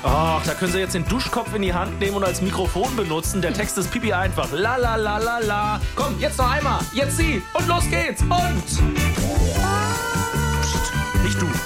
Ach, da können Sie jetzt den Duschkopf in die Hand nehmen und als Mikrofon benutzen. Der Text ist pipi einfach. La la la la la. Komm, jetzt noch einmal. Jetzt Sie. Und los geht's. Und... Psst, nicht du.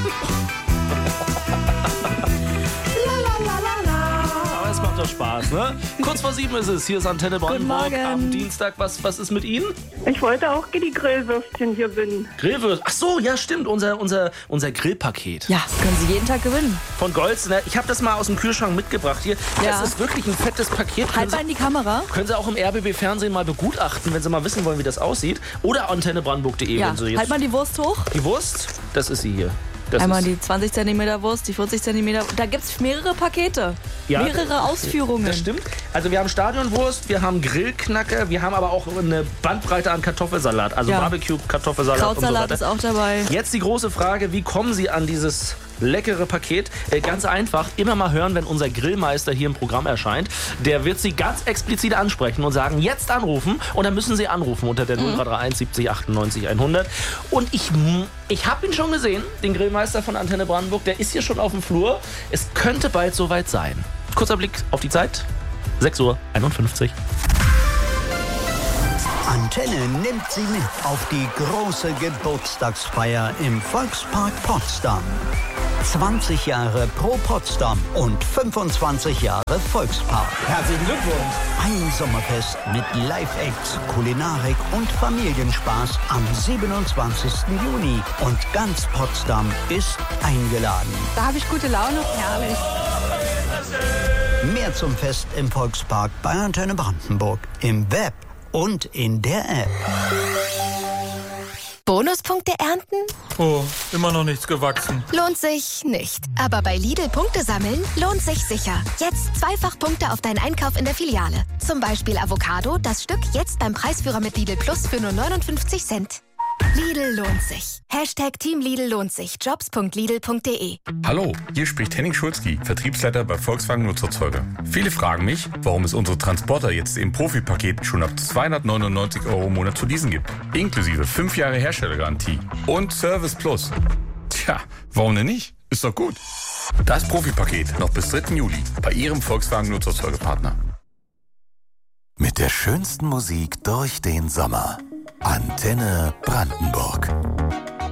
Aber es macht doch Spaß, ne? Kurz vor 7 ist es. Hier ist Antenne Brandenburg am Dienstag. Was ist mit Ihnen? Ich wollte auch die Grillwürstchen hier gewinnen. Grillwürstchen. Ach so, ja stimmt. Unser Grillpaket. Ja, das können Sie jeden Tag gewinnen. Von Golds. Ne? Ich habe das mal aus dem Kühlschrank mitgebracht hier. Ja. Das ist wirklich ein fettes Paket. Halt mal in die Kamera. Können Sie auch im RBB-Fernsehen mal begutachten, wenn Sie mal wissen wollen, wie das aussieht. Oder antennebrandenburg.de. Ja, wenn Sie jetzt halt mal die Wurst hoch. Die Wurst, das ist sie hier. Das Einmal ist die 20 cm Wurst, die 40 cm. Da gibt es mehrere Pakete. Ja, mehrere Ausführungen. Das stimmt. Also wir haben Stadionwurst, wir haben Grillknacker, wir haben aber auch eine Bandbreite an Kartoffelsalat. Also Ja. Barbecue-Kartoffelsalat und so Krautsalat weiter. ist auch dabei. Jetzt die große Frage, wie kommen Sie an dieses leckere Paket? Ganz einfach, immer mal hören, wenn unser Grillmeister hier im Programm erscheint. Der wird Sie ganz explizit ansprechen und sagen, jetzt anrufen. Und dann müssen Sie anrufen unter der 0331 70 98 100. Und ich habe ihn schon gesehen, den Grillmeister von Antenne Brandenburg. Der ist hier schon auf dem Flur. Es könnte bald soweit sein. Kurzer Blick auf die Zeit. 6:51 Uhr. Antenne nimmt Sie mit auf die große Geburtstagsfeier im Volkspark Potsdam. 20 Jahre Pro Potsdam und 25 Jahre Volkspark. Herzlichen Glückwunsch. Ein Sommerfest mit Live-Acts, Kulinarik und Familienspaß am 27. Juni. Und ganz Potsdam ist eingeladen. Da habe ich gute Laune. Herrlich. Mehr zum Fest im Volkspark bei Antenne Brandenburg. Im Web und in der App. Bonuspunkte ernten? Oh, immer noch nichts gewachsen. Lohnt sich nicht. Aber bei Lidl Punkte sammeln lohnt sich sicher. Jetzt zweifach Punkte auf deinen Einkauf in der Filiale. Zum Beispiel Avocado, das Stück jetzt beim Preisführer mit Lidl Plus für nur 59 Cent. Lidl lohnt sich. Team Lidl lohnt sich. Jobs.lidl.de. Hallo, hier spricht Henning Schulzki, Vertriebsleiter bei Volkswagen Nutzerzeuger. Viele fragen mich, warum es unsere Transporter jetzt im Profipaket schon ab 299 € im Monat zu leasen gibt. Inklusive 5 Jahre Herstellergarantie und Service Plus. Tja, warum denn nicht? Ist doch gut. Das Profipaket noch bis 3. Juli bei Ihrem Volkswagen Nutzerzeugerpartner. Mit der schönsten Musik durch den Sommer. Antenne Brandenburg.